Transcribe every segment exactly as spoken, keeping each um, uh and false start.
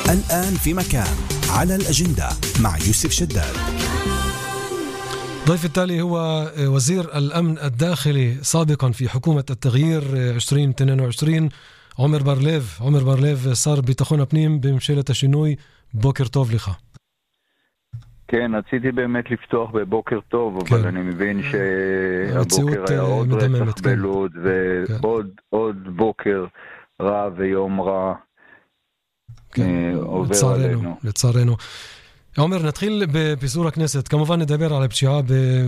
الآن في مكان على الأجندة مع يوسف شداد. ضيف التالي هو وزير الأمن الداخلي سابقا في حكومة التغيير عشرين اثنين وعشرين عمر בר-לב. עומר בר-לב, שר ביטחון הפנים בממשלת השינוי. בוקר טוב לך. כן, רציתי באמת לפתוח בבוקר טוב, אבל אני מבין שהבוקר היה עוד רצח בלוד, ועוד עוד בוקר רע ויום רע עובר עלינו. לצערנו. עומר, נתחיל בפיזור הכנסת. כמובן נדבר על הפשיעה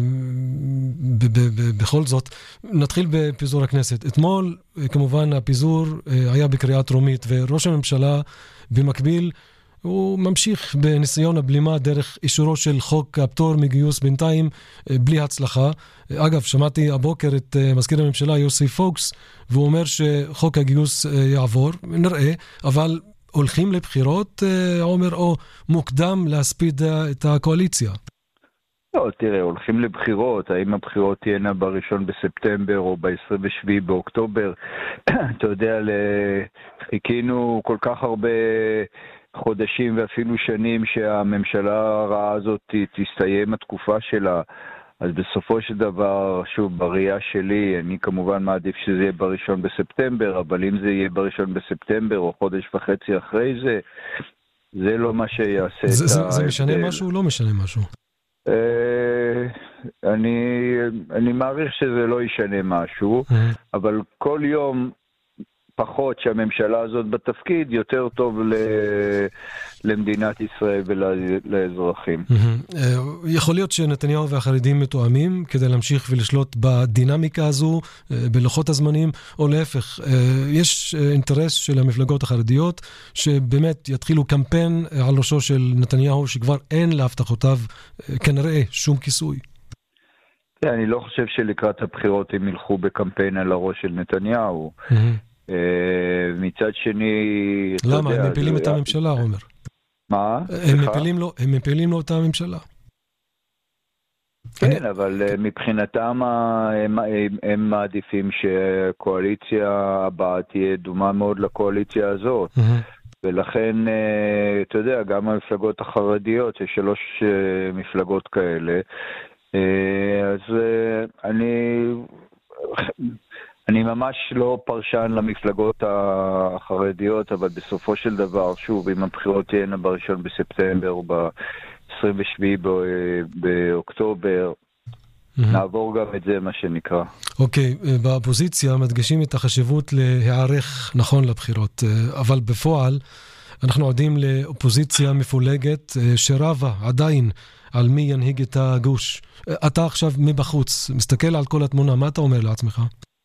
בכל זאת. נתחיל בפיזור הכנסת. אתמול, כמובן, הפיזור היה בקריאה טרומית, וראש הממשלה במקביל הוא ממשיך בניסיון הבלימה דרך אישורו של חוק הפטור מגיוס, בינתיים בלי הצלחה. אגב, שמעתי הבוקר את מזכיר הממשלה יוסי פוקס, והוא אומר שחוק הגיוס יעבור, נראה, אבל הולכים לבחירות, עומר, או מוקדם להספיד את הקואליציה? לא, תראה, הולכים לבחירות. האם הבחירות תהיינה בראשון בספטמבר או ב-עשרים ושבעה באוקטובר? אתה יודע, חיכינו כל כך הרבה חודשים ואפילו שנים שהממשלה הרעה הזאת תסתיים התקופה שלה. אז בסופו של דבר, שוב, בראייה שלי, אני כמובן מעדיף שזה יהיה בראשון בספטמבר, אבל אם זה יהיה בראשון בספטמבר או חודש וחצי אחרי זה, זה לא מה שיעשה זה, את זה, ההבדל. זה משנה משהו או לא משנה משהו? אני, אני מעריך שזה לא ישנה משהו, אבל כל יום פחות שהממשלה הזאת בתפקיד, יותר טוב ל... למדינת ישראל ולאזרחים. יכול להיות שנתניהו והחרדים מתואמים כדי להמשיך ולשלוט בדינמיקה הזו, בלוחות הזמנים, או להפך, יש אינטרס של המפלגות החרדיות שבאמת יתחילו קמפיין על ראשו של נתניהו שכבר אין להבטחותיו כנראה שום כיסוי. אני לא חושב שלקראת הבחירות הם ילכו בקמפיין על הראש של נתניהו. מצד שני... למה? הם מפילים את הממשלה, עומר. מה? הם מפילים לו, הם מפילים לו את הממשלה. כן, אבל מבחינתם הם מעדיפים שהקואליציה הבאה תהיה דומה מאוד לקואליציה הזאת. ולכן, אתה יודע, גם המפלגות החרדיות, יש שלוש מפלגות כאלה, אז אני... אני ממש לא פרשן למפלגות החרדיות, אבל בסופו של דבר, שוב, אם הבחירות תהיינה בראשון בספטמבר או ב-עשרים ושבעה באוקטובר, נעבור גם את זה, מה שנקרא. אוקיי, באופוזיציה מדגישים את החשיבות להיערך נכון לבחירות, אבל בפועל אנחנו עדים לאופוזיציה מפולגת שרבה עדיין על מי ינהיג את הגוש. אתה עכשיו מבחוץ, מסתכל על כל התמונה, מה אתה אומר לעצמך?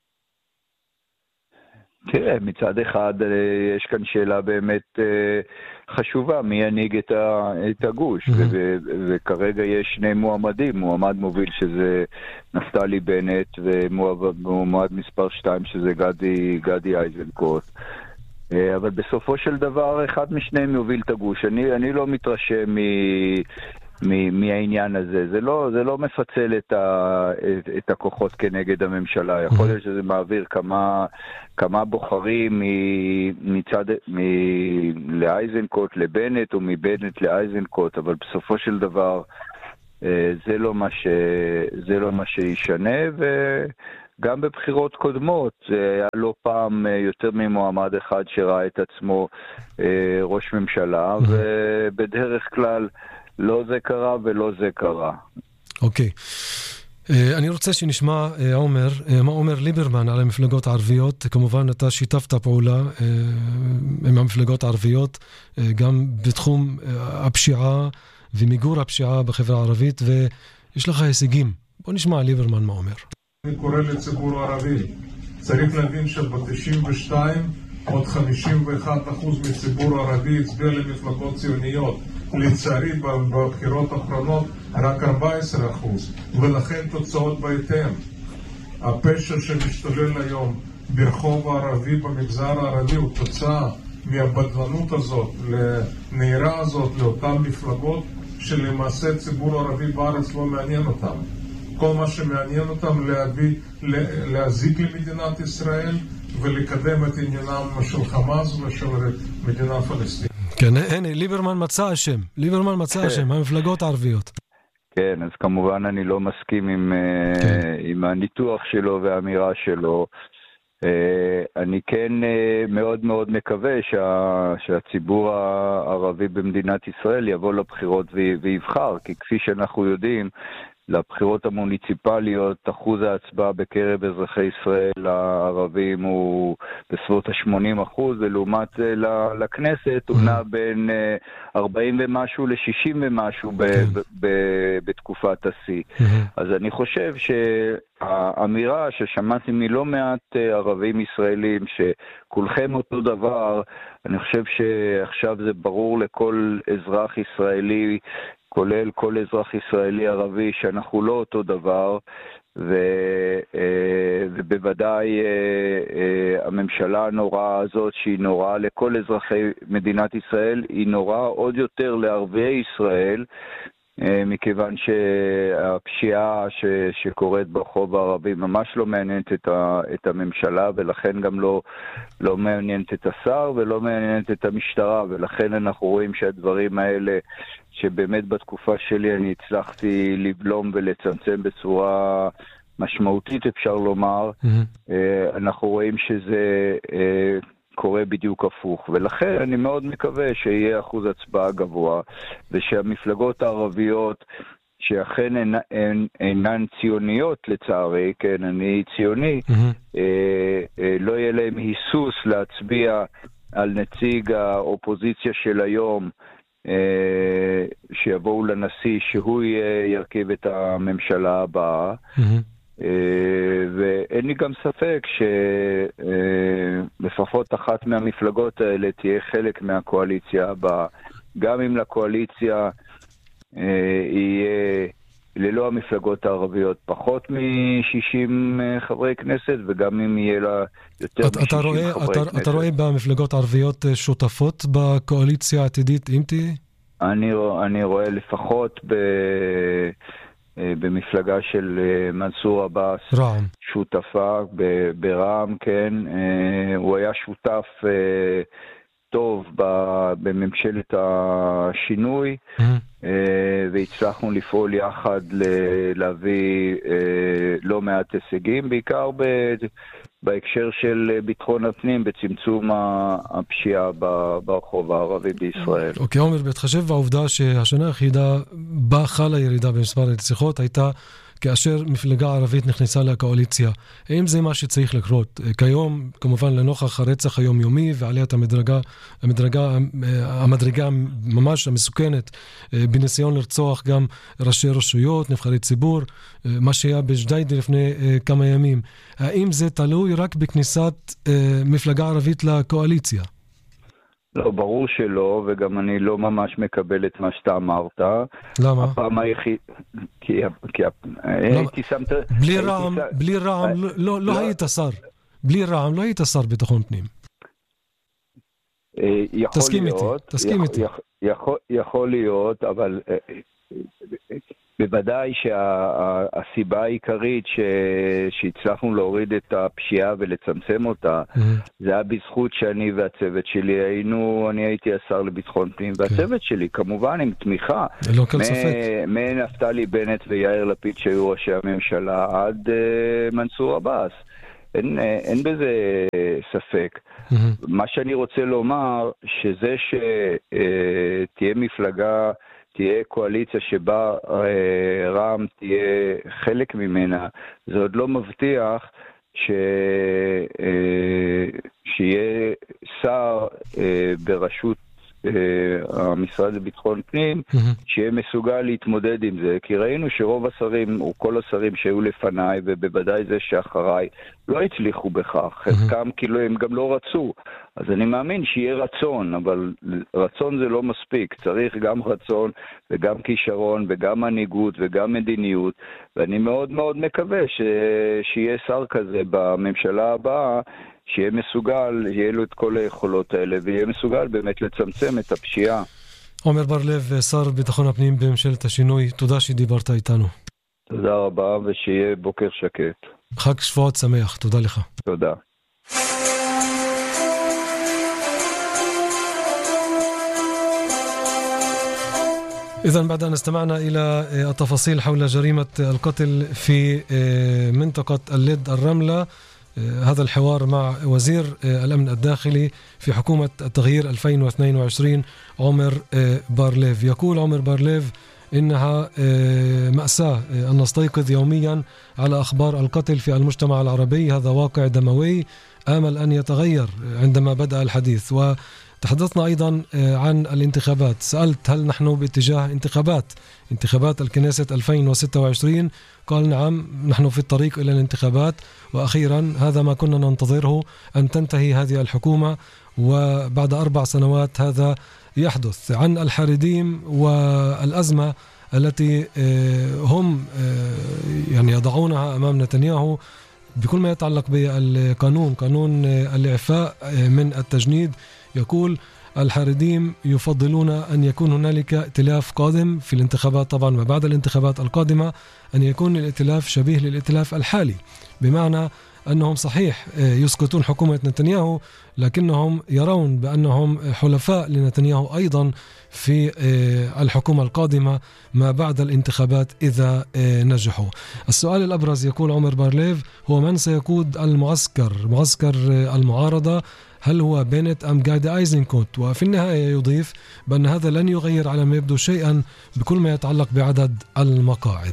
תראה, מצד אחד יש כאן שאלה באמת חשובה, מי ינהיג את הגוש, וכרגע יש שני מועמדים, מועמד מוביל שזה נפתלי בנט, ומועמד מספר שתיים שזה גדי, גדי איזנקוט. אבל בסופו של דבר אחד משניהם יוביל את הגוש. אני, אני לא מתרשם מ... מהעניין הזה. זה לא, זה לא מפצל את, ה, את, את הכוחות כנגד הממשלה. יכול להיות שזה מעביר כמה, כמה בוחרים מצד, מ, לאייזנקוט לבנט או מבנט לאייזנקוט, אבל בסופו של דבר זה לא מה ש, זה לא מה שישנה, וגם בבחירות קודמות היה לא פעם יותר ממועמד אחד שראה את עצמו ראש ממשלה, ובדרך כלל לא זה קרה ולא זה קרה. אוקיי. אני רוצה שנשמע, עומר, מה אומר ליברמן על המפלגות הערביות. כמובן, אתה שיתפת פעולה עם המפלגות הערביות, גם בתחום הפשיעה ומיגור הפשיעה בחברה הערבית, ויש לך הישגים. בוא נשמע ליברמן מה אומר. אני קורא לציבור הערבי. צריך להבין שב-תשעים ושתיים עוד חמישים ואחד אחוז מציבור הערבי הצביע למפלגות ציוניות. לצערי בבחירות האחרונות רק ארבעה עשר אחוז, ולכן תוצאות בהתאם. הפשע שמשתולל היום ברחוב הערבי במגזר הערבי הוא תוצאה מהבדלנות הזאת, לנהירה הזאת, לאותן מפלגות שלמעשה ציבור הערבי בארץ לא מעניין אותם. כל מה שמעניין אותם להביא, להזיק למדינת ישראל ולקדם את עניינם של חמאס ושל מדינה פלסטינית. כן, הנה, ליברמן מצא השם, ליברמן מצא השם, המפלגות הערביות. כן, אז כמובן אני לא מסכים עם, כן. עם הניתוח שלו והאמירה שלו. אני כן מאוד מאוד מקווה שה, שהציבור הערבי במדינת ישראל יבוא לבחירות ויבחר, כי כפי שאנחנו יודעים, לבחירות המוניציפליות, אחוז ההצבעה בקרב אזרחי ישראל הערבים הוא בסביבות ה-שמונים אחוז, ולעומת זה לכנסת הוא נע בין ארבעים ומשהו ל-שישים ומשהו בתקופת השיא. אז אני חושב שהאמירה ששמעתי מלא מעט ערבים ישראלים שכולכם אותו דבר, אני חושב שעכשיו זה ברור לכל אזרח ישראלי, כולל כל אזרח ישראלי ערבי, שאנחנו לא אותו דבר, ו, ובוודאי הממשלה הנוראה הזאת, שהיא נוראה לכל אזרחי מדינת ישראל, היא נוראה עוד יותר לערביי ישראל, מכיוון שהפשיעה ש, שקורית ברחוב הערבי ממש לא מעניינת את, ה, את הממשלה, ולכן גם לא, לא מעניינת את השר ולא מעניינת את המשטרה, ולכן אנחנו רואים שהדברים האלה, שבאמת בתקופה שלי אני הצלחתי לבלום ולצמצם בצורה משמעותית, אפשר לומר, mm-hmm. אנחנו רואים שזה קורה בדיוק הפוך, ולכן אני מאוד מקווה שיהיה אחוז הצבעה גבוה, ושהמפלגות הערביות, שאכן אינן, אינן, אינן ציוניות לצערי, כן, אני ציוני, mm-hmm. לא יהיה להם היסוס להצביע על נציג האופוזיציה של היום, שיבואו לנשיא שהוא ירכיב את הממשלה הבאה, ואין לי גם ספק שלפחות אחת מהמפלגות האלה תהיה חלק מהקואליציה הבאה, גם אם לקואליציה יהיה ללא המפלגות הערביות פחות מ-שישים חברי כנסת, וגם אם יהיה לה יותר מ-שישים חברי כנסת. אתה רואה במפלגות הערביות שותפות בקואליציה העתידית, אם תהיה? אני, אני רואה לפחות ב, במפלגה של מנסור עבאס, רע"מ. שותפה ב, ברע"מ, כן. הוא היה שותף טוב בממשלת השינוי, mm-hmm. והצלחנו לפעול יחד להביא לא מעט הישגים, בעיקר בהקשר של ביטחון הפנים, בצמצום הפשיעה ברחוב הערבי בישראל. אוקיי, עומר, בהתחשב בעובדה שהשנה היחידה בה חלה ירידה במספר הרציחות הייתה כאשר מפלגה ערבית נכנסה לקואליציה. האם זה מה שצריך לקרות? כיום, כמובן, לנוכח הרצח היומיומי ועליית המדרגה, המדרגה, המדרגה ממש המסוכנת, בניסיון לרצוח גם ראשי רשויות, נבחרי ציבור, מה שהיה בג'דיידה לפני כמה ימים. האם זה תלוי רק בכניסת מפלגה ערבית לקואליציה? לא, ברור שלא, וגם אני לא ממש מקבל את מה שאתה אמרת. למה? הפעם היחיד... כי... כי... הייתי שמת... בלי רע"מ, בלי רע"מ, לא, לא היית שר. בלי רע"מ, לא היית שר ביטחון פנים. תסכים איתי, תסכים איתי. יכול להיות, אבל... בוודאי שהסיבה העיקרית שהצלחנו להוריד את הפשיעה ולצמצם אותה, זה היה בזכות שאני והצוות שלי היינו, אני הייתי השר לביטחון פנים, והצוות שלי כמובן עם תמיכה מנפתלי בנט ויאיר לפיד שהיו ראשי הממשלה עד מנסור עבאס. אין, אין בזה ספק. מה שאני רוצה לומר, שזה שתהיה מפלגה, תהיה קואליציה שבה רע"מ תהיה חלק ממנה, זה עוד לא מבטיח ש... שיהיה שר בראשות המשרד לביטחון פנים, שיהיה מסוגל להתמודד עם זה, כי ראינו שרוב השרים, או כל השרים שהיו לפניי, ובוודאי זה שאחריי, לא הצליחו בכך, חלקם כאילו הם גם לא רצו, אז אני מאמין שיהיה רצון, אבל רצון זה לא מספיק, צריך גם רצון וגם כישרון וגם מנהיגות וגם מדיניות, ואני מאוד מאוד מקווה ש... שיהיה שר כזה בממשלה הבאה, שיהיה מסוגל, יהיה לו את כל היכולות האלה, ויהיה מסוגל באמת לצמצם את הפשיעה. עומר בר-לב, שר ביטחון הפנים בממשלת השינוי, תודה שדיברת איתנו. תודה רבה, ושיהיה בוקר שקט. חג שבועות שמח, תודה לך. תודה. إذا بعد أن استمعنا إلى التفاصيل حول جريمة القتل في منطقة اللد الرملة، هذا الحوار مع وزير الأمن الداخلي في حكومة التغيير ألفين واثنين وعشرين عمر بارليف. يقول عمر بارليف إنها مأساة أن نستيقظ يوميا على أخبار القتل في المجتمع العربي، هذا واقع دموي آمل أن يتغير عندما بدأ الحديث. وتحدثنا أيضا عن الانتخابات، سألت هل نحن باتجاه انتخابات انتخابات الكنيست ألفين وستة وعشرين؟ قال نعم، نحن في الطريق إلى الانتخابات، وأخيرا هذا ما كنا ننتظره أن تنتهي هذه الحكومة، وبعد أربع سنوات هذا يحدث. عن الحريديم والأزمة التي هم يعني يضعونها أمام نتنياهو بكل ما يتعلق بالقانون، قانون الإعفاء من التجنيد. يقول الحريديم يفضلون أن يكون هنالك ائتلاف قادم في الانتخابات طبعا، وبعد الانتخابات القادمة أن يكون الائتلاف شبيه للائتلاف الحالي، بمعنى أنهم صحيح يسقطون حكومة نتنياهو، لكنهم يرون بأنهم حلفاء لنتنياهو أيضا في الحكومة القادمة ما بعد الانتخابات إذا نجحوا. السؤال الأبرز يقول عمر بارليف هو من سيقود المعسكر، معسكر المعارضة؟ هل هو بينت أم جايد أيزنكوت؟ وفي النهاية يضيف بأن هذا لن يغير على ما يبدو شيئا بكل ما يتعلق بعدد المقاعد.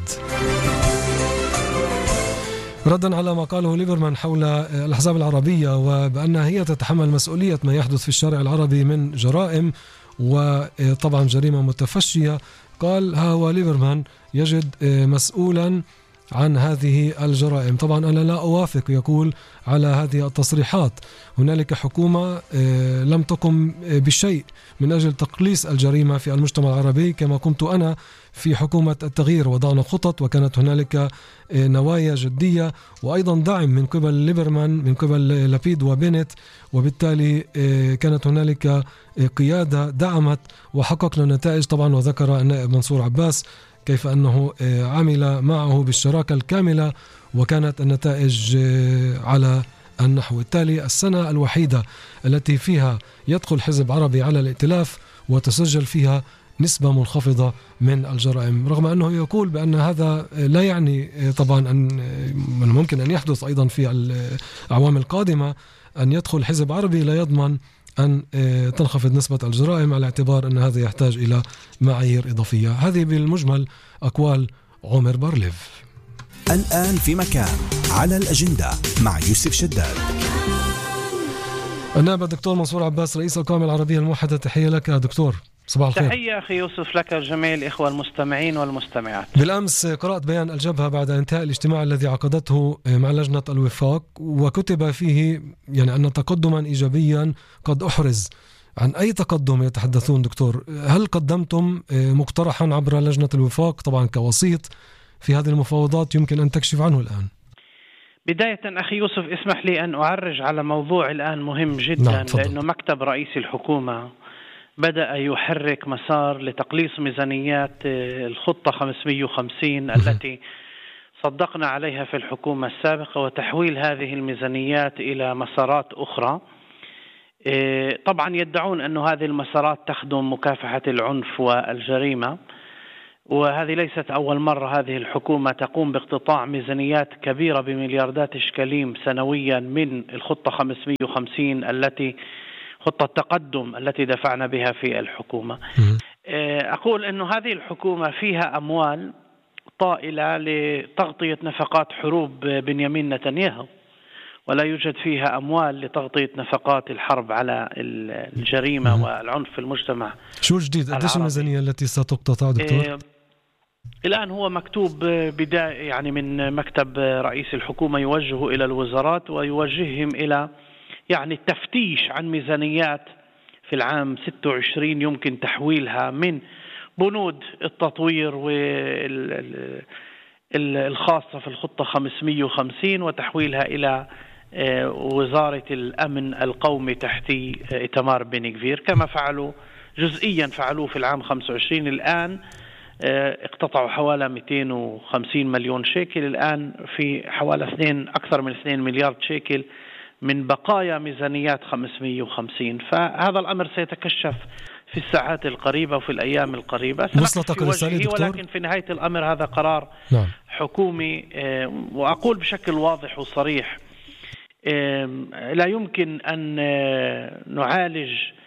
ردا على ما قاله ليبرمان حول الأحزاب العربية وبأنها هي تتحمل مسؤولية ما يحدث في الشارع العربي من جرائم وطبعا جريمة متفشية، قال ها هو ليبرمان يجد مسؤولا عن هذه الجرائم. طبعا أنا لا أوافق، يقول، على هذه التصريحات. هنالك حكومة لم تقم بشيء من أجل تقليص الجريمة في المجتمع العربي كما قمت أنا في حكومة التغيير، وضعنا خطط وكانت هنالك نوايا جدية وأيضا دعم من قبل ليبرمان من قبل لابيد وبينت، وبالتالي كانت هنالك قيادة دعمت وحققنا نتائج. طبعا وذكر النائب منصور عباس كيف أنه عمل معه بالشراكة الكاملة وكانت النتائج على النحو التالي. السنة الوحيدة التي فيها يدخل حزب عربي على الائتلاف وتسجل فيها نسبة منخفضة من الجرائم، رغم أنه يقول بأن هذا لا يعني طبعا أن ممكن أن يحدث أيضا في الأعوام القادمة أن يدخل حزب عربي لا يضمن أن تنخفض نسبة الجرائم على اعتبار أن هذا يحتاج إلى معايير إضافية. هذه بالمجمل أقوال عمر بارليف. الآن في مكان على الأجندة مع يوسف شداد. النائب الدكتور منصور عباس رئيس القومية العربية الموحدة، تحية لك دكتور. صباح الخير. تحية أخي يوسف لك جميع الإخوة المستمعين والمستمعات. بالأمس قرأت بيان الجبهة بعد انتهاء الاجتماع الذي عقدته مع لجنة الوفاق، وكتب فيه يعني أن تقدما إيجابيا قد أحرز. عن أي تقدم يتحدثون دكتور؟ هل قدمتم مقترحا عبر لجنة الوفاق طبعا كوسيط في هذه المفاوضات يمكن أن تكشف عنه الآن؟ بداية أخي يوسف اسمح لي أن أعرج على موضوع الآن مهم جدا. نعم، لأنه مكتب رئيس الحكومة بدأ يحرك مسار لتقليص ميزانيات الخطة خمسمئة وخمسين التي صدقنا عليها في الحكومة السابقة وتحويل هذه الميزانيات إلى مسارات أخرى. طبعا يدعون أن هذه المسارات تخدم مكافحة العنف والجريمة، وهذه ليست أول مرة هذه الحكومة تقوم باقتطاع ميزانيات كبيرة بملياردات إشكاليم سنويا من الخطة خمسمئة وخمسين التي خطة التقدم التي دفعنا بها في الحكومة. أقول أن هذه الحكومة فيها أموال طائلة لتغطية نفقات حروب بنيامين نتنياهو، ولا يوجد فيها أموال لتغطية نفقات الحرب على الجريمة مم. والعنف في المجتمع. شو جديد؟ قديش الميزانية التي ستقتطع دكتور؟ إيه الآن هو مكتوب بداية يعني من مكتب رئيس الحكومة يوجه إلى الوزارات ويوجههم إلى يعني التفتيش عن ميزانيات في العام ستة وعشرين يمكن تحويلها من بنود التطوير والخاصة في الخطة خمسمئة وخمسين وتحويلها إلى وزارة الأمن القومي تحت إتمار بن غفير، كما فعلوا جزئيا فعلوه في العام خمسة وعشرين. الآن اقتطعوا حوالي مئتين وخمسين مليون شيكل، الآن في حوالي اثنين أكثر من اثنين مليار شيكل من بقايا ميزانيات خمسمئة وخمسين. فهذا الأمر سيتكشف في الساعات القريبة وفي الأيام القريبة. وصلتك الرسالة دكتور؟ ولكن في نهاية الأمر هذا قرار نعم. حكومي، وأقول بشكل واضح وصريح لا يمكن أن نعالج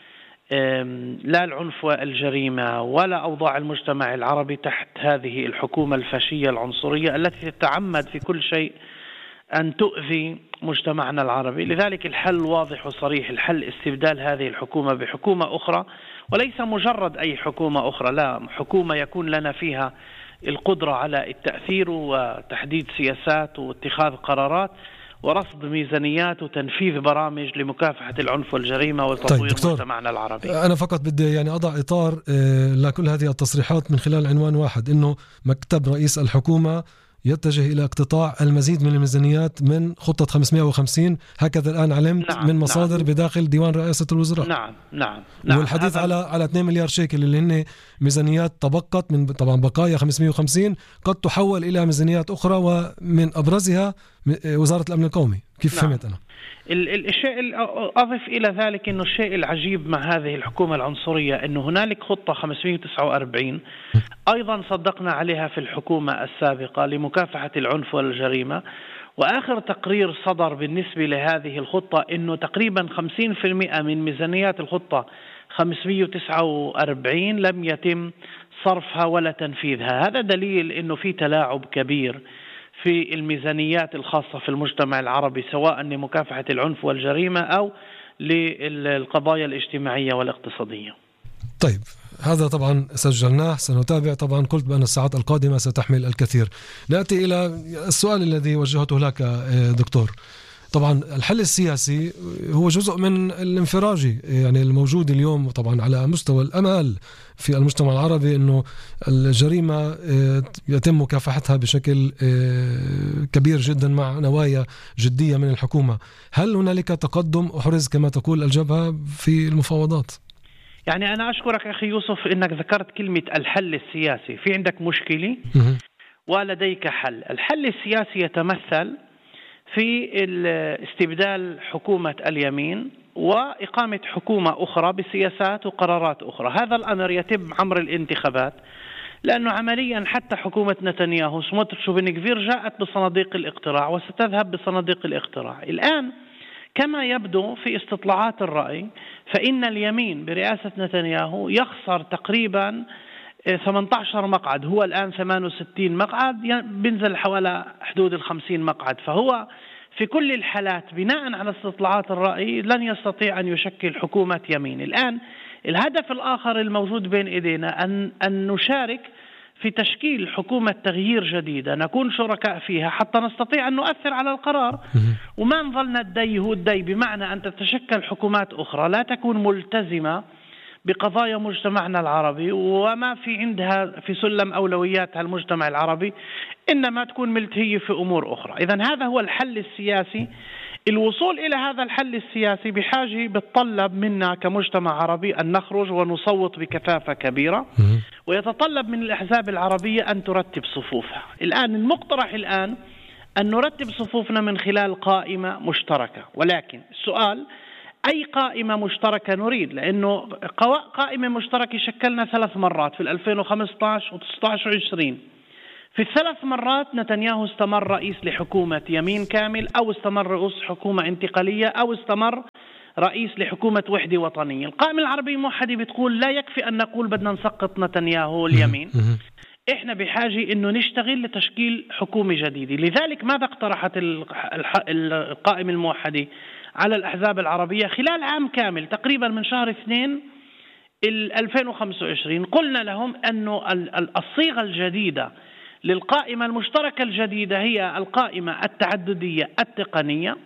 لا العنف والجريمة ولا أوضاع المجتمع العربي تحت هذه الحكومة الفاشية العنصرية التي تتعمد في كل شيء أن تؤذي مجتمعنا العربي. لذلك الحل واضح وصريح، الحل استبدال هذه الحكومة بحكومة أخرى، وليس مجرد أي حكومة أخرى، لا، حكومة يكون لنا فيها القدرة على التأثير وتحديد سياسات واتخاذ قرارات ورصد ميزانيات وتنفيذ برامج لمكافحة العنف والجريمة وتطوير طيب مجتمعنا العربي. أنا فقط بدي يعني أضع إطار لكل هذه التصريحات من خلال عنوان واحد، إنه مكتب رئيس الحكومة يتجه إلى اقتطاع المزيد من الميزانيات من خطة خمسمائة وخمسين، هكذا الآن علمت نعم من مصادر نعم بداخل ديوان رئاسة الوزراء. نعم نعم, نعم والحديث على على اثنين مليار شيكل اللي هن ميزانيات تبقت من طبعا بقايا خمسمائة وخمسين قد تحول إلى ميزانيات أخرى، ومن أبرزها وزارة الأمن القومي. كيف نعم فهمت أنا؟ الشيء أضف إلى ذلك أنه الشيء العجيب مع هذه الحكومة العنصرية أنه هنالك خطة خمسمائة وتسعة وأربعين أيضا صدقنا عليها في الحكومة السابقة لمكافحة العنف والجريمة، وآخر تقرير صدر بالنسبة لهذه الخطة أنه تقريبا خمسين بالمئة من ميزانيات الخطة خمسمائة وتسعة وأربعين لم يتم صرفها ولا تنفيذها. هذا دليل أنه في تلاعب كبير في الميزانيات الخاصة في المجتمع العربي، سواء لمكافحة العنف والجريمة أو للقضايا الاجتماعية والاقتصادية. طيب هذا طبعا سجلناه، سنتابع طبعا. قلت بأن الساعات القادمة ستحمل الكثير. نأتي إلى السؤال الذي وجهته لك دكتور. طبعا الحل السياسي هو جزء من الانفراجي يعني الموجود اليوم طبعا على مستوى الأمل في المجتمع العربي، أنه الجريمة يتم مكافحتها بشكل كبير جدا مع نوايا جدية من الحكومة. هل هنالك تقدم أحرز كما تقول الجبهة في المفاوضات؟ يعني أنا أشكرك أخي يوسف إنك ذكرت كلمة الحل السياسي. في عندك مشكلة ولديك حل. الحل السياسي يتمثل في استبدال حكومة اليمين وإقامة حكومة أخرى بسياسات وقرارات أخرى. هذا الأمر يتم عبر الانتخابات، لأنه عمليا حتى حكومة نتنياهو سموتريتش وبن غفير جاءت بصناديق الاقتراع وستذهب بصناديق الاقتراع. الآن كما يبدو في استطلاعات الرأي فإن اليمين برئاسة نتنياهو يخسر تقريبا ثمانية عشر مقعد، هو الآن ثمانية وستين مقعد، بينزل حوالي حدود الخمسين مقعد. فهو في كل الحالات بناء على استطلاعات الرأي لن يستطيع أن يشكل حكومة يمين. الآن الهدف الآخر الموجود بين إيدينا أن, أن نشارك في تشكيل حكومة تغيير جديدة، نكون شركاء فيها حتى نستطيع أن نؤثر على القرار وما نظلنا الدي هو الدي، بمعنى أن تتشكل حكومات أخرى لا تكون ملتزمة بقضايا مجتمعنا العربي وما في عندها في سلم أولوياتها المجتمع العربي، إنما تكون ملتهية في أمور أخرى. إذن هذا هو الحل السياسي. الوصول إلى هذا الحل السياسي بحاجة بتطلب منا كمجتمع عربي أن نخرج ونصوت بكثافة كبيرة، ويتطلب من الأحزاب العربية أن ترتب صفوفها. الآن المقترح الآن أن نرتب صفوفنا من خلال قائمة مشتركة، ولكن السؤال أي قائمة مشتركة نريد؟ لأنه قائمة مشتركة شكلنا ثلاث مرات في ألفين وخمسة عشر وتسعة عشر وعشرين. في الثلاث مرات نتنياهو استمر رئيس لحكومة يمين كامل، أو استمر رئيس حكومة انتقالية، أو استمر رئيس لحكومة وحدة وطنية. القائمة العربية الموحدة بتقول لا يكفي أن نقول بدنا نسقط نتنياهو اليمين، إحنا بحاجة إنه نشتغل لتشكيل حكومة جديدة. لذلك ماذا اقترحت القائمة الموحدة على الأحزاب العربية؟ خلال عام كامل تقريبا من شهر اثنين ألفين وخمسة وعشرين قلنا لهم أنه الصيغة الجديدة للقائمة المشتركة الجديدة هي القائمة التعددية التقنية،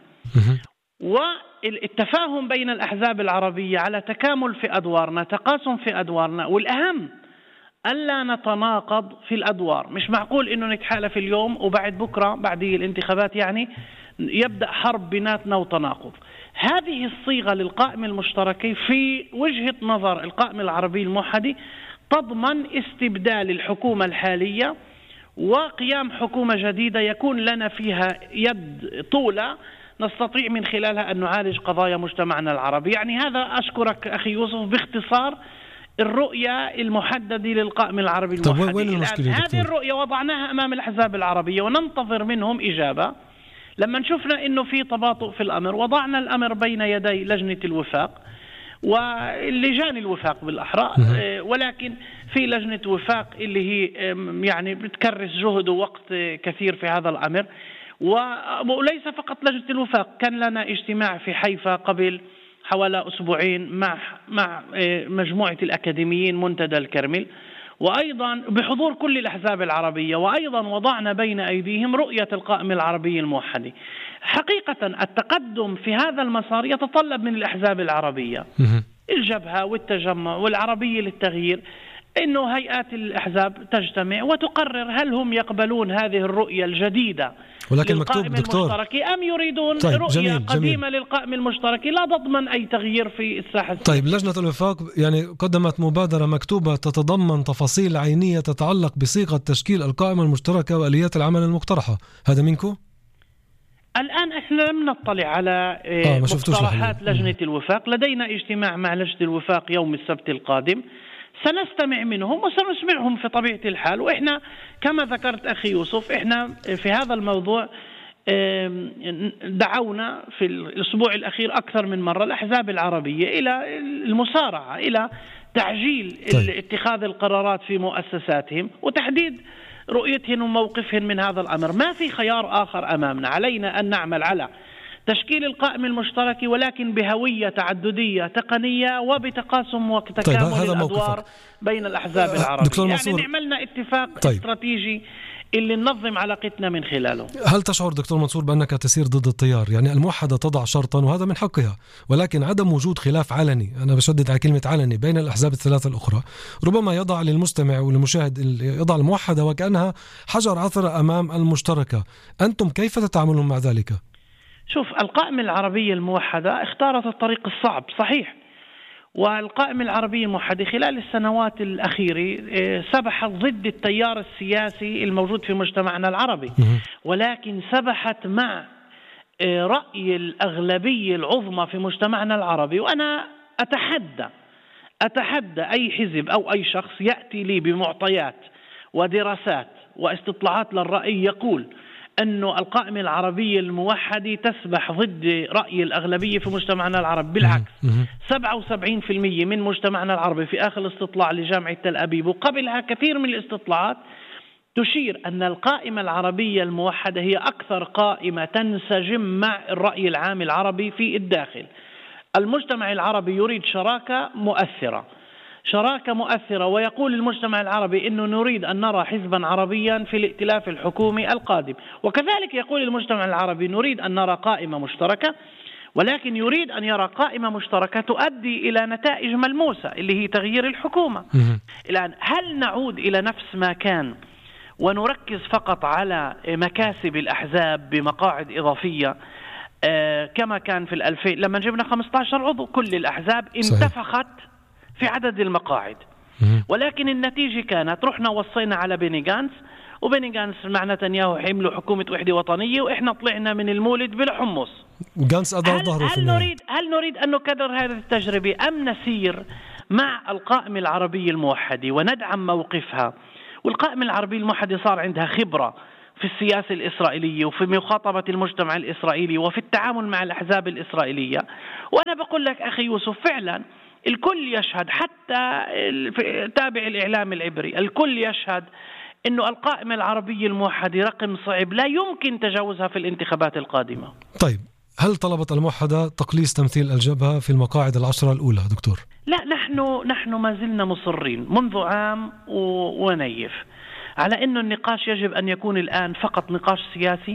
والتفاهم بين الأحزاب العربية على تكامل في أدوارنا، تقاسم في أدوارنا، والأهم ألا نتناقض في الأدوار. مش معقول إنه نتحالف اليوم وبعد بكرة بعد الانتخابات يعني يبدأ حرب بيناتنا وتناقض. هذه الصيغة للقائمة المشتركة في وجهة نظر القائمة العربية الموحدة تضمن استبدال الحكومة الحالية وقيام حكومة جديدة يكون لنا فيها يد طولة نستطيع من خلالها أن نعالج قضايا مجتمعنا العربي. يعني هذا أشكرك أخي يوسف باختصار الرؤية المحددة للقائمة العربي الموحدة. طب وين المشكلة هذه الرؤية وضعناها أمام الأحزاب العربية وننتظر منهم إجابة. لما شفنا إنه في تباطؤ في الأمر وضعنا الأمر بين يدي لجنة الوفاق واللجان الوفاق بالأحرى، ولكن في لجنة وفاق اللي هي يعني بتكرس جهد ووقت كثير في هذا الأمر. وليس فقط لجنة الوفاق، كان لنا اجتماع في حيفا قبل حوالي أسبوعين مع مع مجموعة الأكاديميين منتدى الكرمل، وأيضا بحضور كل الأحزاب العربية، وأيضا وضعنا بين أيديهم رؤية القائمة العربية الموحدة. حقيقة التقدم في هذا المسار يتطلب من الأحزاب العربية الجبهة والتجمع والعربية للتغيير إنه هيئات الأحزاب تجتمع وتقرر هل هم يقبلون هذه الرؤية الجديدة ولكن مكتوب للقائمة دكتور المشتركة أم يريدون طيب رؤية جميل قديمة جميل. للقائمة المشتركة لا تضمن أي تغيير في الساحة. طيب لجنة الوفاق يعني قدمت مبادرة مكتوبة تتضمن تفاصيل عينية تتعلق بصيغة تشكيل القائمة المشتركة وآليات العمل المقترحة، هذا منكم؟ الآن احنا لم نطلع على آه مقترحات لجنة الوفاق. لدينا اجتماع مع لجنة الوفاق يوم السبت القادم، سنستمع منهم وسنسمعهم في طبيعة الحال. وإحنا كما ذكرت أخي يوسف إحنا في هذا الموضوع دعونا في الأسبوع الأخير أكثر من مرة الأحزاب العربية إلى المسارعة إلى تعجيل طيب. اتخاذ القرارات في مؤسساتهم وتحديد رؤيتهم وموقفهم من هذا الأمر. ما في خيار آخر أمامنا، علينا أن نعمل على تشكيل القائمة المشتركة ولكن بهوية تعددية تقنية وبتقاسم وتكامل طيب الأدوار بين الأحزاب العربية. يعني نعملنا اتفاق طيب. استراتيجي اللي ننظم علاقتنا من خلاله. هل تشعر دكتور منصور بأنك تسير ضد التيار؟ يعني الموحدة تضع شرطا وهذا من حقها، ولكن عدم وجود خلاف علني، أنا بشدد على كلمة علني، بين الأحزاب الثلاثة الأخرى ربما يضع للمستمع والمشاهد يضع الموحدة وكأنها حجر عثرة أمام المشتركة. أنتم كيف تتعاملون مع ذلك؟ شوف، القائمة العربية الموحدة اختارت الطريق الصعب صحيح، والقائمة العربية الموحدة خلال السنوات الأخيرة سبحت ضد التيار السياسي الموجود في مجتمعنا العربي، ولكن سبحت مع رأي الأغلبية العظمى في مجتمعنا العربي. وأنا أتحدى أتحدى أي حزب أو أي شخص يأتي لي بمعطيات ودراسات واستطلاعات للرأي يقول أنه القائمة العربية الموحدة تسبح ضد رأي الأغلبية في مجتمعنا العربي. بالعكس، سبعة وسبعين بالمئة من مجتمعنا العربي في آخر الاستطلاع لجامعة تل أبيب وقبلها كثير من الاستطلاعات تشير أن القائمة العربية الموحدة هي أكثر قائمة تنسجم مع الرأي العام العربي في الداخل. المجتمع العربي يريد شراكة مؤثرة شراكة مؤثرة ويقول المجتمع العربي إنه نريد أن نرى حزبا عربيا في الائتلاف الحكومي القادم، وكذلك يقول المجتمع العربي نريد أن نرى قائمة مشتركة، ولكن يريد أن يرى قائمة مشتركة تؤدي إلى نتائج ملموسة اللي هي تغيير الحكومة. الآن هل نعود إلى نفس ما كان ونركز فقط على مكاسب الأحزاب بمقاعد إضافية آه كما كان في الألفين لما جبنا خمسة عشر عضو؟ كل الأحزاب انتفخت في عدد المقاعد، ولكن النتيجة كانت رحنا وصينا على بيني غانتس، وبيني غانتس مع نتنياهو حملوا حكومة وحدة وطنية، وإحنا طلعنا من المولد بلا حمص. غانتس أدار ظهره في هل نريد هل نريد أن نكرر هذه التجربة أم نسير مع القائمة العربية الموحدة وندعم موقفها؟ والقائمة العربية الموحدة صار عندها خبرة في السياسة الإسرائيلية وفي مخاطبة المجتمع الإسرائيلي وفي التعامل مع الأحزاب الإسرائيلية. وأنا بقول لك أخي يوسف فعلا الكل يشهد، حتى تابع الإعلام العبري الكل يشهد أنه القائمة العربية الموحدة رقم صعب لا يمكن تجاوزها في الانتخابات القادمة. طيب هل طلبت الموحدة تقليص تمثيل الجبهة في المقاعد العشرة الأولى دكتور؟ لا، نحن نحن ما زلنا مصرين منذ عام ونيف على أنه النقاش يجب أن يكون الآن فقط نقاش سياسي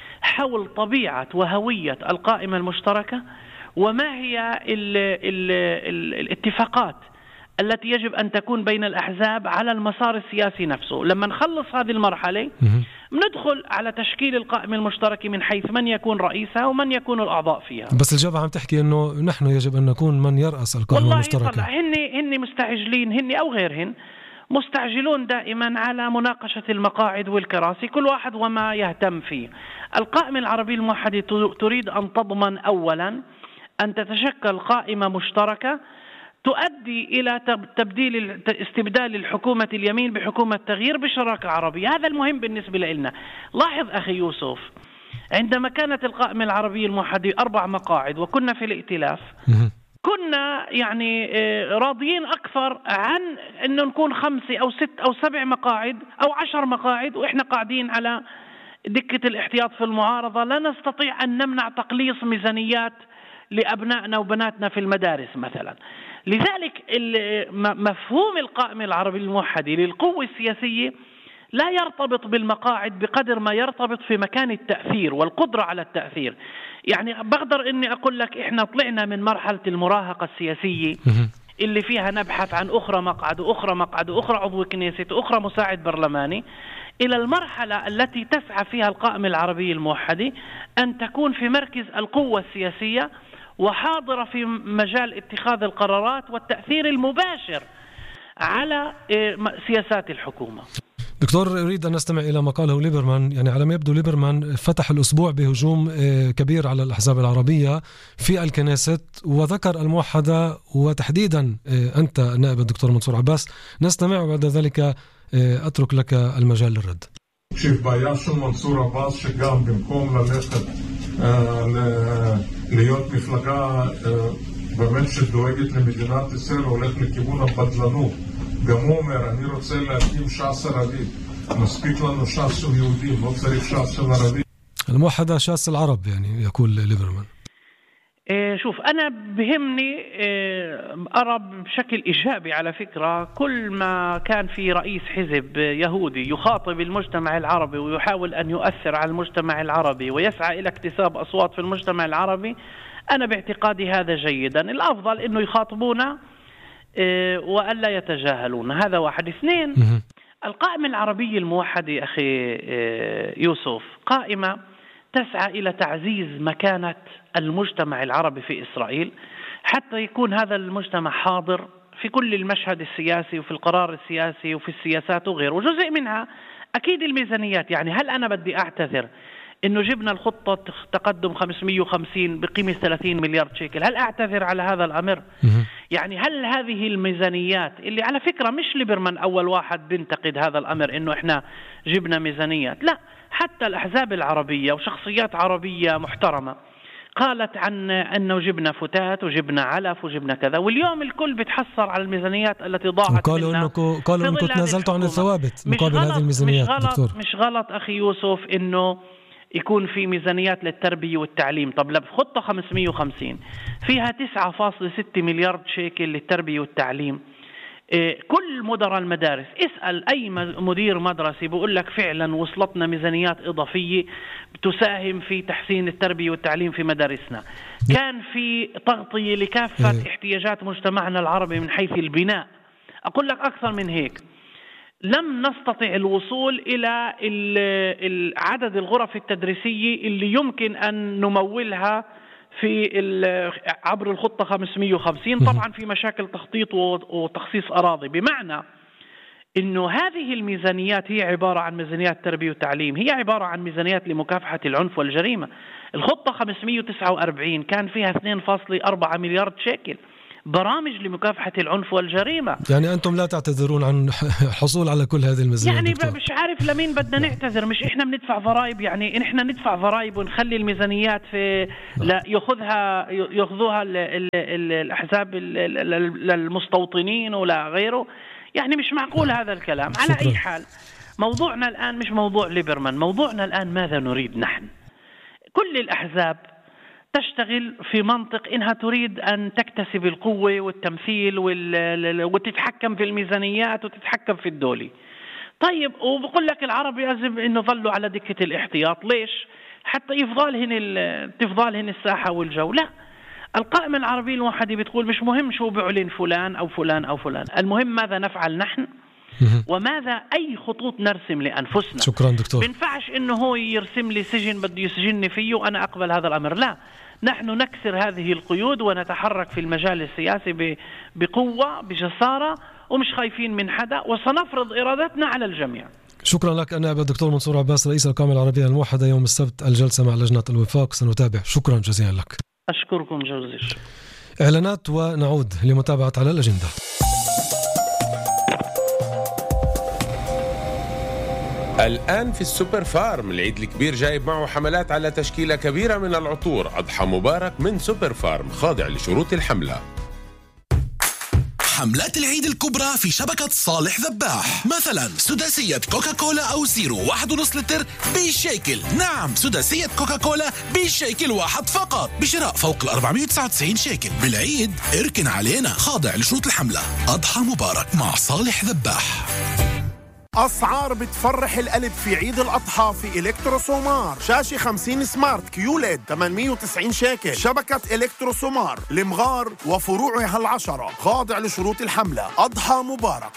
حول طبيعة وهوية القائمة المشتركة، وما هي ال ال ال الاتفاقات التي يجب أن تكون بين الأحزاب على المسار السياسي نفسه. لما نخلص هذه المرحلة ندخل على تشكيل القائمة المشتركة من حيث من يكون رئيسها ومن يكون الأعضاء فيها. بس الجبهة عم تحكي أنه نحن يجب أن نكون من يرأس القائمة المشتركة. والله هن هن مستعجلين، هن أو غيرهن مستعجلون دائما على مناقشة المقاعد والكراسي، كل واحد وما يهتم فيه. القائمة العربية الموحدة تريد أن تضمن أولا أن تتشكل قائمة مشتركة تؤدي إلى تبديل استبدال الحكومة اليمين بحكومة تغيير بشراكة عربية. هذا المهم بالنسبة لنا. لاحظ أخي يوسف، عندما كانت القائمة العربية الموحدة أربع مقاعد وكنا في الائتلاف، كنا يعني راضيين أكثر عن أنه نكون خمسة أو ست أو سبع مقاعد أو عشر مقاعد وإحنا قاعدين على دكة الاحتياط في المعارضة، لا نستطيع أن نمنع تقليص ميزانيات لأبنائنا وبناتنا في المدارس مثلا. لذلك مفهوم القائمة العربية الموحدة للقوة السياسية لا يرتبط بالمقاعد بقدر ما يرتبط في مكان التأثير والقدرة على التأثير. يعني بقدر أني أقول لك إحنا طلعنا من مرحلة المراهقة السياسية اللي فيها نبحث عن أخرى مقعد وأخرى مقعد وأخرى عضو كنيسة وأخرى مساعد برلماني، إلى المرحلة التي تسعى فيها القائمة العربية الموحدة أن تكون في مركز القوة السياسية وحاضرة في مجال اتخاذ القرارات والتأثير المباشر على سياسات الحكومة. دكتور، أريد أن نستمع إلى ما قاله ليبرمان. يعني على ما يبدو ليبرمان فتح الأسبوع بهجوم كبير على الأحزاب العربية في الكنيست وذكر الموحدة وتحديدا أنت نائب الدكتور منصور عباس. نستمع وبعد ذلك أترك لك المجال للرد. شيف باياشو منصور عباس שגם במקום ללכת להיות מפלגה באמת שדואגת למדינת ישראל הולך לכיוון הבדלנות. גם הוא אומר, אני רוצה להקים ש"ס ערבית, מספיק לנו ש"ס של יהודים, לא צריך ש"ס של ערבים. الموحدة شاس العرب يعني يقول ليبرمان. شوف، أنا بهمني أرى بشكل إيجابي على فكرة كل ما كان في رئيس حزب يهودي يخاطب المجتمع العربي ويحاول أن يؤثر على المجتمع العربي ويسعى إلى اكتساب أصوات في المجتمع العربي. أنا باعتقادي هذا جيدا. الأفضل أنه يخاطبونا وألا يتجاهلون. هذا واحد. اثنين، القائمة العربية الموحدة أخي يوسف قائمة تسعى إلى تعزيز مكانة المجتمع العربي في إسرائيل حتى يكون هذا المجتمع حاضر في كل المشهد السياسي وفي القرار السياسي وفي السياسات وغيره. وجزء منها أكيد الميزانيات. يعني هل أنا بدي أعتذر إنه جبنا الخطة تقدم خمسمئة وخمسين بقيمة ثلاثين مليار شيكل؟ هل أعتذر على هذا الأمر؟ يعني هل هذه الميزانيات اللي على فكرة مش ليبرمان أول واحد بنتقد هذا الأمر إنه إحنا جبنا ميزانيات، لا، حتى الأحزاب العربية وشخصيات عربية محترمة قالت عن أنه جبنا فتات وجبنا علف وجبنا كذا، واليوم الكل بتحصر على الميزانيات التي ضاعت. قالوا إنكم قالوا إنكم تنازلتوا عن الثوابت مقابل هذه الميزانيات. مش غلط دكتور. مش غلط أخي يوسف إنه يكون في ميزانيات للتربية والتعليم. طب خطة خمسمئة وخمسين فيها تسعة فاصلة ستة مليار شيكل للتربية والتعليم. كل مدراء المدارس اسأل أي مدير مدرسي بيقول لك فعلا وصلتنا ميزانيات إضافية تساهم في تحسين التربية والتعليم في مدارسنا. كان في تغطية لكافة احتياجات مجتمعنا العربي من حيث البناء. أقول لك أكثر من هيك، لم نستطع الوصول إلى عدد الغرف التدريسية اللي يمكن أن نمولها في عبر الخطة خمسمئة وخمسين. طبعا في مشاكل تخطيط وتخصيص أراضي، بمعنى إنه هذه الميزانيات هي عبارة عن ميزانيات تربية وتعليم، هي عبارة عن ميزانيات لمكافحة العنف والجريمة. الخطة خمسمئة وتسعة وأربعين كان فيها اثنين فاصلة أربعة مليار شيكل برامج لمكافحة العنف والجريمة. يعني أنتم لا تعتذرون عن الحصول على كل هذه الميزانيات؟ يعني دكتور. مش عارف لمين بدنا نعتذر. مش إحنا بندفع ضرائب؟ يعني إحنا ندفع ضرائب ونخلي الميزانيات في لا يأخذها يأخذوها ال ال ال الأحزاب للمستوطنين ولا غيره؟ يعني مش معقول هذا الكلام. على شكرا. أي حال، موضوعنا الآن مش موضوع ليبرمان، موضوعنا الآن ماذا نريد نحن. كل الأحزاب تشتغل في منطق إنها تريد أن تكتسب القوة والتمثيل وتتحكم في الميزانيات وتتحكم في الدولة. طيب، وبقول لك العرب يجب إنه ظلوا على دكة الاحتياط. ليش؟ حتى يفضلهن تفضلهن الساحة والجو. لا، القائمة العربية الموحدة بتقول مش مهم شو بيعلن فلان أو فلان أو فلان، المهم ماذا نفعل نحن وماذا أي خطوط نرسم لأنفسنا. شكرا دكتور. بينفعش إنه هو يرسم لي سجن بده يسجنني فيه وأنا أقبل هذا الأمر. لا، نحن نكسر هذه القيود ونتحرك في المجال السياسي بقوة بجسارة ومش خايفين من حدا، وسنفرض إرادتنا على الجميع. شكرا لك أنا الدكتور منصور عباس رئيس القائمة العربية الموحدة. يوم السبت الجلسة مع لجنة الوفاق سنتابع. شكرا جزيلا لك. أشكركم جزيلا. إعلانات ونعود لمتابعة على الأجندة. الآن في السوبر فارم العيد الكبير جايب معه حملات على تشكيلة كبيرة من العطور. أضحى مبارك من سوبر فارم، خاضع لشروط الحملة. حملات العيد الكبرى في شبكة صالح ذباح، مثلا سداسية كوكاكولا أو زيرو واحد ونص لتر بشيكل. نعم، سداسية كوكاكولا بشيكل واحد فقط بشراء فوق ال أربعمائة وتسعة وتسعين شيكل. بالعيد اركن علينا، خاضع لشروط الحملة. أضحى مبارك مع صالح ذباح. أسعار بتفرح القلب في عيد الأضحى في إلكتروسومار. شاشة خمسين سمارت كيوليد ثمانمائة وتسعين شيكل. شبكة إلكتروسومار لمغار وفروعها العشرة، خاضع لشروط الحملة. أضحى مبارك.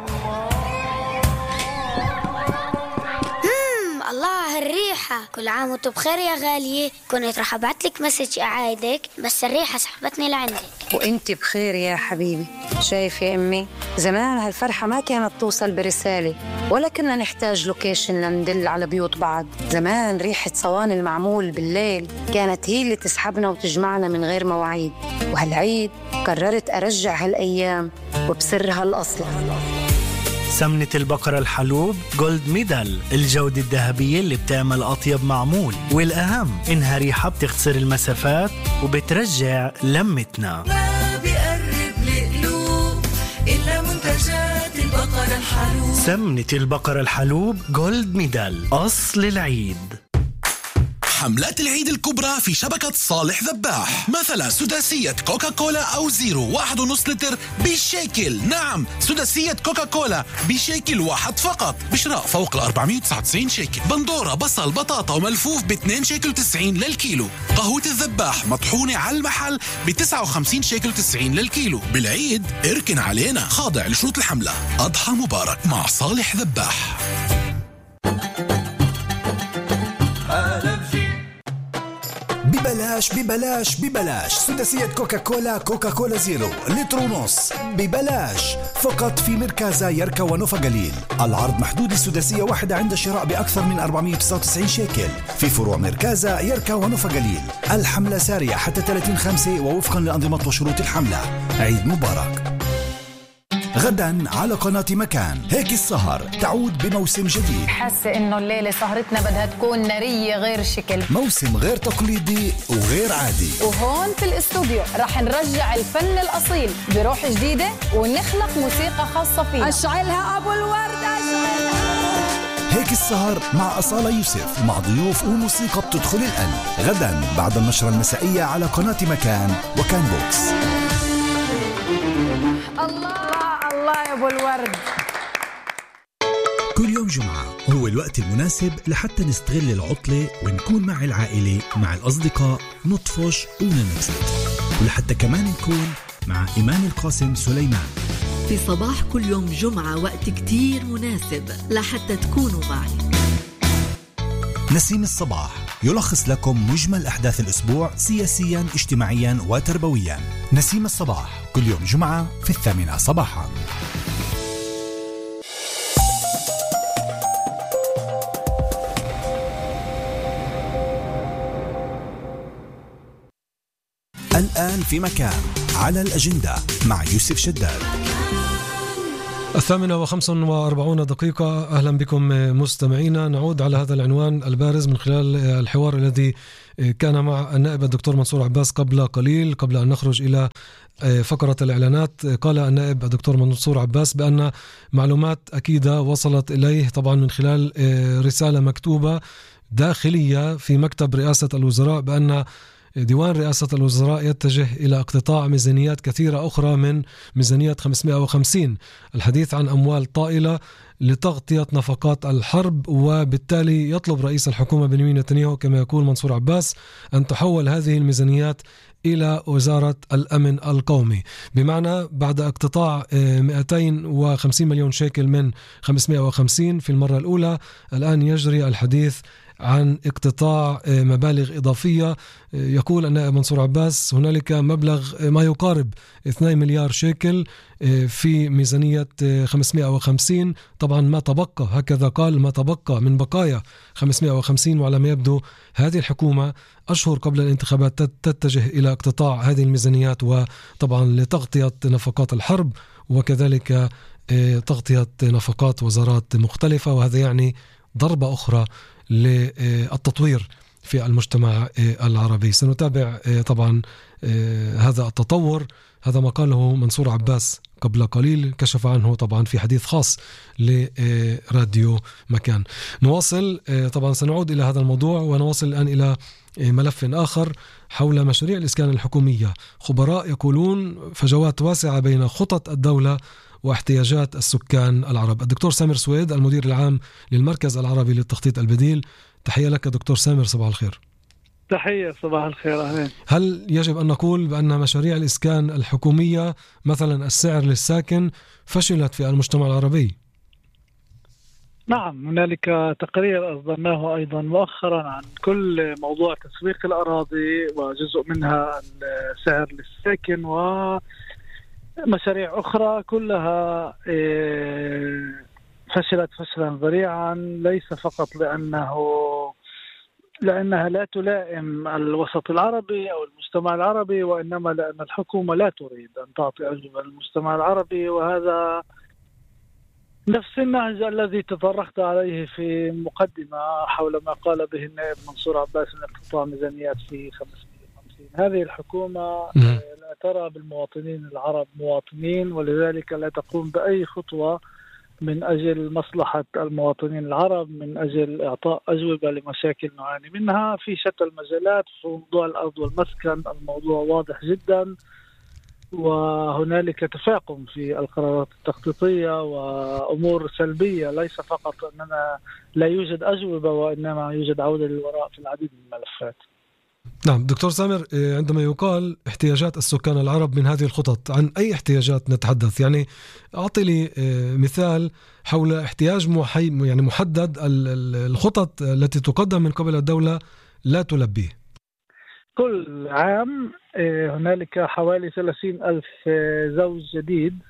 الله هالريحة، كل عام وانتم بخير يا غالية. كنت رح ابعت لك مسج اعايدك بس الريحة سحبتني لعندك. وانت بخير يا حبيبي. شايف يا امي، زمان هالفرحة ما كانت توصل برسالة ولا كنا نحتاج لوكيشن لندل على بيوت بعض. زمان ريحة صواني المعمول بالليل كانت هي اللي تسحبنا وتجمعنا من غير مواعيد. وهالعيد قررت ارجع هالايام وبسرها الاصل. سمنة البقرة الحلوب جولد ميدال، الجودة الذهبية اللي بتعمل أطيب معمول، والأهم إنها ريحة بتختصر المسافات وبترجع لمتنا. ما بيقرب لقلوب إلا منتجات البقرة الحلوب. سمنة البقرة الحلوب جولد ميدال، أصل العيد. حملات العيد الكبرى في شبكة صالح ذباح، مثلا سداسية كوكاكولا أو زيرو واحد ونص لتر بشيكل. نعم، سداسية كوكاكولا بشيكل واحد فقط بشراء فوق ال أربعمائة وتسعة وتسعين شيكل. بندورة، بصل، بطاطا وملفوف ب اثنين شيكل وتسعين للكيلو. قهوة الذباح مطحونة على المحل ب تسعة وخمسين شيكل وتسعين للكيلو. بالعيد اركن علينا، خاضع لشروط الحملة. أضحى مبارك مع صالح ذباح. ببلاش ببلاش ببلاش سداسية كوكاكولا كوكاكولا زيرو لتر ونص ببلاش فقط في مركزة يركا ونوفا قليل. العرض محدود لسداسية واحدة عند شراء بأكثر من أربعمائة وتسعة وتسعين شيكل في فروع مركزة يركا ونوفا قليل. الحملة سارية حتى ثلاثين خمسة ووفقا لأنظمة وشروط الحملة. عيد مبارك. غدا على قناة مكان هيك السهر تعود بموسم جديد. حاسة انه الليلة سهرتنا بدها تكون نارية غير شكل، موسم غير تقليدي وغير عادي. وهون في الاستوديو رح نرجع الفن الأصيل بروح جديدة ونخلق موسيقى خاصة فينا. أشعلها أبو الورد، أشعلها. هيك السهر مع أصالة يوسف مع ضيوف وموسيقى بتدخل القلب. غدا بعد النشرة المسائية على قناة مكان وكان بوكس. الله الله يا أبو الورد. كل يوم جمعة هو الوقت المناسب لحتى نستغل العطلة ونكون مع العائلة مع الأصدقاء، نطفش وننبسط، ولحتى كمان نكون مع إيمان القاسم سليمان. في صباح كل يوم جمعة وقت كتير مناسب لحتى تكونوا معي. نسيم الصباح يلخص لكم مجمل أحداث الأسبوع سياسيا اجتماعيا وتربويا. نسيم الصباح كل يوم جمعة في الثامنة صباحا. الآن في مكان على الأجندة مع يوسف شداد. الثامنة وخمس وأربعون دقيقة. أهلا بكم مستمعينا. نعود على هذا العنوان البارز من خلال الحوار الذي كان مع النائب الدكتور منصور عباس قبل قليل قبل أن نخرج إلى فقرة الإعلانات. قال النائب الدكتور منصور عباس بأن معلومات أكيدة وصلت إليه طبعا من خلال رسالة مكتوبة داخلية في مكتب رئاسة الوزراء بأن ديوان رئاسة الوزراء يتجه إلى اقتطاع ميزانيات كثيرة أخرى من ميزانية خمسمائة وخمسين. الحديث عن أموال طائلة لتغطية نفقات الحرب، وبالتالي يطلب رئيس الحكومة بنيامين نتنياهو كما يقول منصور عباس أن تحول هذه الميزانيات إلى وزارة الأمن القومي، بمعنى بعد اقتطاع مئتين وخمسين مليون شيكل من خمسمائة وخمسين في المرة الأولى، الآن يجري الحديث عن اقتطاع مبالغ إضافية. يقول النائب منصور عباس هنالك مبلغ ما يقارب اثنين مليار شيكل في ميزانية خمسمائة وخمسين. طبعا ما تبقى، هكذا قال، ما تبقى من بقايا خمسمائة وخمسين، وعلى ما يبدو هذه الحكومة أشهر قبل الانتخابات تتجه إلى اقتطاع هذه الميزانيات، وطبعا لتغطية نفقات الحرب وكذلك تغطية نفقات وزارات مختلفة، وهذا يعني ضربة أخرى للتطوير في المجتمع العربي. سنتابع طبعا هذا التطور. هذا ما قاله منصور عباس قبل قليل، كشف عنه طبعا في حديث خاص لراديو مكان. نواصل طبعا، سنعود إلى هذا الموضوع ونواصل الآن إلى ملف آخر حول مشاريع الإسكان الحكومية. خبراء يقولون فجوات واسعة بين خطط الدولة واحتياجات السكان العرب. الدكتور سامر سويد المدير العام للمركز العربي للتخطيط البديل، تحية لك دكتور سامر، صباح الخير. تحية، صباح الخير، أهلين. هل يجب أن نقول بأن مشاريع الإسكان الحكومية مثلا السعر للساكن فشلت في المجتمع العربي؟ نعم، هنالك تقرير أصدرناه أيضا مؤخرا عن كل موضوع تسويق الأراضي وجزء منها السعر للساكن ومشاريع أخرى، كلها فشلت فشلا ذريعا، ليس فقط لأنه لأنها لا تلائم الوسط العربي أو المجتمع العربي، وإنما لأن الحكومة لا تريد أن تعطي أجوبة للمجتمع العربي. وهذا نفس النهج الذي تطرقت عليه في مقدمة حول ما قال به النائب منصور عباس من اقتطاع ميزانيات في خمسمائة وخمسين. هذه الحكومة لا ترى بالمواطنين العرب مواطنين، ولذلك لا تقوم بأي خطوة من أجل مصلحة المواطنين العرب، من أجل إعطاء أجوبة لمشاكل نعاني منها في شتى المجالات. في موضوع الأرض والمسكن الموضوع واضح جدا، وهنالك تفاقم في القرارات التخطيطية وأمور سلبية، ليس فقط أننا لا يوجد أجوبة وإنما يوجد عودة للوراء في العديد من الملفات. نعم دكتور سامر، عندما يقال احتياجات السكان العرب من هذه الخطط، عن أي احتياجات نتحدث؟ يعني أعطي لي مثال حول احتياج محي يعني محدد الخطط التي تقدم من قبل الدولة لا تلبيه. كل عام هنالك حوالي ثلاثين ألف زوج جديد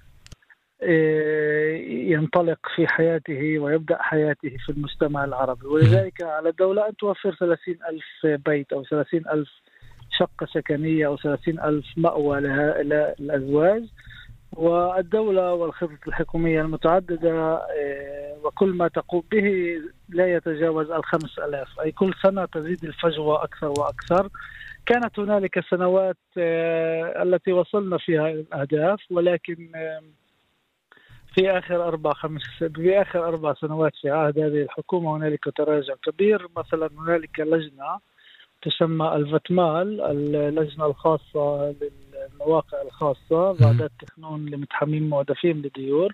ينطلق في حياته ويبدأ حياته في المجتمع العربي، ولذلك على الدولة أن توفر ثلاثين ألف بيت أو ثلاثين ألف شقة سكنية أو ثلاثين ألف مأوى للأزواج. والدولة والخطط الحكومية المتعددة وكل ما تقوم به لا يتجاوز الخمس ألاف، أي كل سنة تزيد الفجوة أكثر وأكثر. كانت هنالك سنوات التي وصلنا فيها الأهداف، ولكن في آخر أربع خمس في آخر أربع سنوات في عهد هذه الحكومة هنالك تراجع كبير. مثلا هنالك لجنة تسمى الفتمال، اللجنة الخاصة للمواقع الخاصة بعد تخنون لمتحمين مودفين لديور.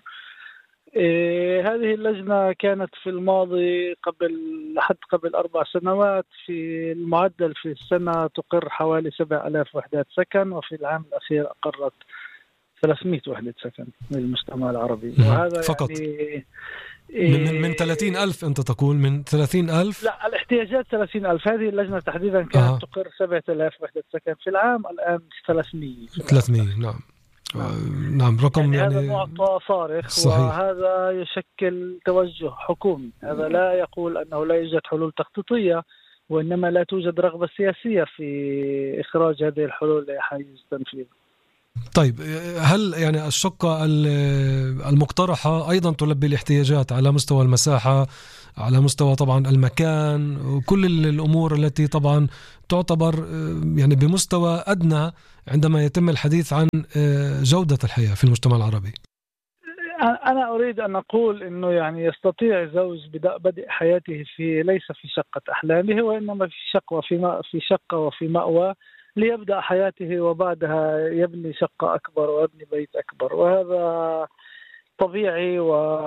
إيه هذه اللجنة كانت في الماضي قبل لحد قبل أربع سنوات في المعدل في السنة تقر حوالي سبع ألاف وحدات سكن، وفي العام الأخير أقرت ثلاثمائة وحدة سكن للمجتمع العربي. وهذا فقط يعني من من ثلاثين ألف أنت تقول من ثلاثين ألف؟ لا، الاحتياجات ثلاثين ألف. هذه اللجنة تحديدا كانت آه. تقر سبعة آلاف وحدة سكن في العام، الآن ثلاثمائة ثلاثمائة. نعم نعم, نعم. رقم يعني, يعني هذا معطى صارخ. صحيح. وهذا يشكل توجه حكومي. هذا لا يقول أنه لا يوجد حلول تخطيطية، وإنما لا توجد رغبة سياسية في إخراج هذه الحلول لحيز تنفيذ. طيب، هل يعني الشقة المقترحة أيضا تلبي الاحتياجات على مستوى المساحة، على مستوى طبعا المكان وكل الأمور التي طبعا تعتبر يعني بمستوى أدنى عندما يتم الحديث عن جودة الحياة في المجتمع العربي؟ أنا أريد أن أقول أنه يعني يستطيع زوج بدء حياته في ليس في شقة أحلامه، وإنما في شقة وفي في شقة وفي مأوى ليبدأ حياته، وبعدها يبني شقة أكبر ويبني بيت أكبر. وهذا طبيعي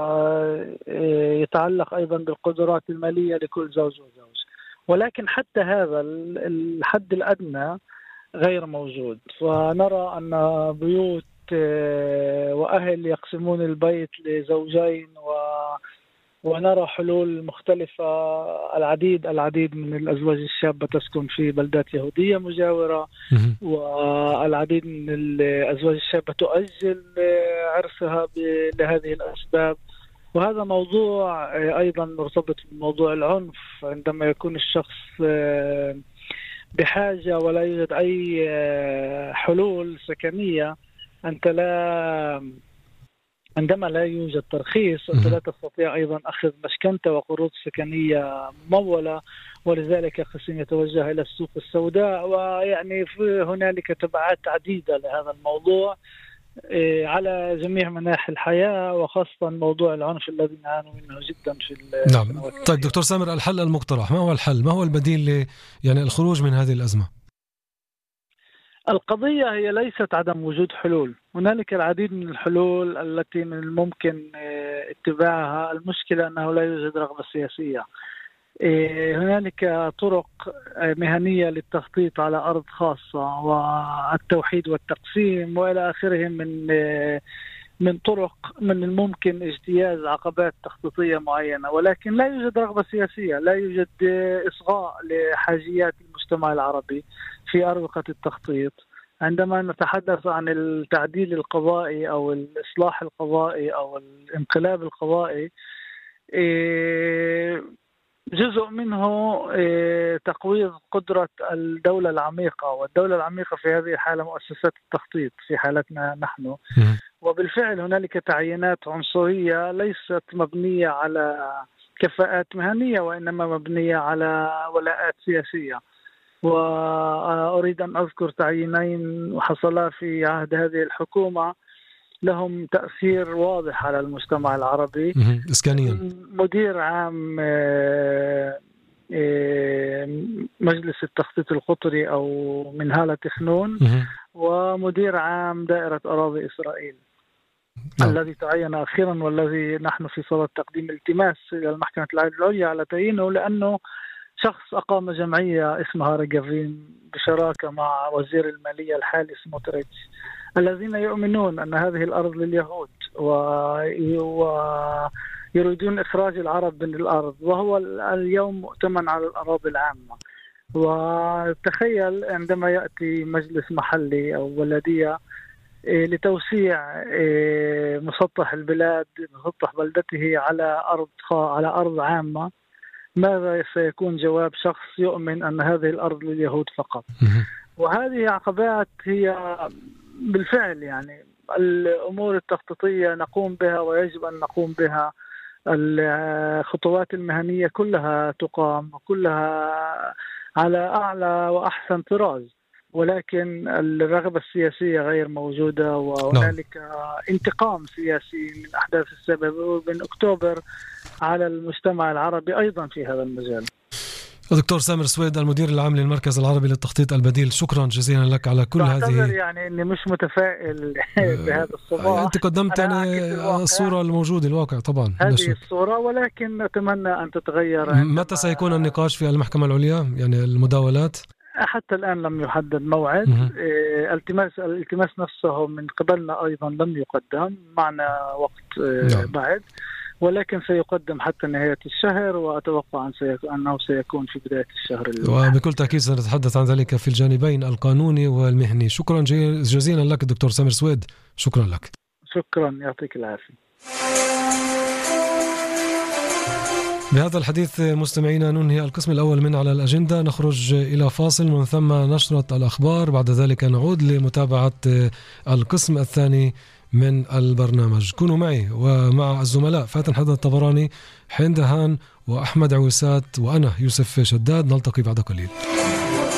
ويتعلق أيضا بالقدرات المالية لكل زوج وزوج. ولكن حتى هذا الحد الأدنى غير موجود. فنرى أن بيوت وأهل يقسمون البيت لزوجين ونرى حلول مختلفة. العديد العديد من الأزواج الشابة تسكن في بلدات يهودية مجاورة، والعديد من الأزواج الشابة تؤجل عرسها لهذه الأسباب. وهذا موضوع أيضا مرتبط بموضوع العنف، عندما يكون الشخص بحاجة ولا يوجد أي حلول سكنية، أنت لا عندما لا يوجد ترخيص أنت لا تستطيع أيضا أخذ مشكنة وقروض سكنية ممولة، ولذلك قسم يتوجه إلى السوق السوداء. ويعني هنالك تبعات عديدة لهذا الموضوع على جميع مناحي الحياة، وخاصة موضوع العنف الذي نعاني منه جدا في نعم. طيب دكتور سامر، الحل المقترح ما هو الحل؟ ما هو البديل يعني الخروج من هذه الأزمة؟ القضية هي ليست عدم وجود حلول، هنالك العديد من الحلول التي من الممكن اتباعها. المشكلة أنه لا يوجد رغبة سياسية. هنالك طرق مهنية للتخطيط على أرض خاصة والتوحيد والتقسيم وإلى آخره من من طرق من الممكن اجتياز عقبات تخطيطية معينة، ولكن لا يوجد رغبة سياسية، لا يوجد إصغاء لحاجيات المجتمع العربي في أروقة التخطيط. عندما نتحدث عن التعديل القضائي أو الإصلاح القضائي أو الانقلاب القضائي، جزء منه تقويض قدرة الدولة العميقة، والدولة العميقة في هذه الحالة مؤسسات التخطيط في حالتنا نحن. وبالفعل هنالك تعيينات عنصرية ليست مبنية على كفاءات مهنية، وإنما مبنية على ولاءات سياسية. وأريد أن أذكر تعيينين حصلا في عهد هذه الحكومة لهم تأثير واضح على المجتمع العربي. إسكانيا مدير عام مجلس التخطيط القطري أو منهالة تخنون، ومدير عام دائرة أراضي إسرائيل نعم. الذي تعين أخيرا، والذي نحن في صدد تقديم التماس إلى المحكمة العدل العليا على تعيينه، لأنه شخص أقام جمعية اسمها رجافين بشراكة مع وزير المالية الحالي سموتريتش، الذين يؤمنون أن هذه الأرض لليهود ويريدون إخراج العرب من الأرض، وهو اليوم مؤتمن على الأراضي العامة. وتخيل عندما يأتي مجلس محلي أو بلدية لتوسيع مسطح البلاد، مسطح بلدته على أرض على أرض عامة، ماذا سيكون جواب شخص يؤمن أن هذه الأرض لليهود فقط؟ وهذه عقبات هي بالفعل يعني الأمور التخطيطية نقوم بها ويجب أن نقوم بها. الخطوات المهنية كلها تقام وكلها على أعلى وأحسن طراز، ولكن الرغبة السياسية غير موجودة، وهنالك انتقام سياسي من أحداث السبب من أكتوبر على المجتمع العربي أيضا في هذا المجال. دكتور سامر سويد، المدير العام للمركز العربي للتخطيط البديل، شكرا جزيلا لك على كل هذه. يعني اني مش متفائل بهذا الصباح. انت قدمت يعني الصورة الموجودة الواقع طبعا هذه الصورة، ولكن نتمنى ان تتغير. متى سيكون النقاش في المحكمة العليا يعني المداولات؟ حتى الآن لم يحدد موعد. التماس الالتماس نفسه من قبلنا أيضا لم يقدم معنا وقت نعم. بعد، ولكن سيقدم حتى نهاية الشهر، وأتوقع أن سيكون أنه سيكون في بداية الشهر. وبكل تأكيد سنتحدث عن ذلك في الجانبين القانوني والمهني. شكرا جزيلا لك دكتور سامر سويد، شكرا لك. شكرا، يعطيك العافية. بهذا الحديث مستمعينا ننهي القسم الأول من على الأجندة، نخرج إلى فاصل من ثم نشرة الأخبار، بعد ذلك نعود لمتابعة القسم الثاني من البرنامج. كونوا معي ومع الزملاء فاتن حدد الطبراني، حين دهان وأحمد عويسات وأنا يوسف شداد، نلتقي بعد قليل.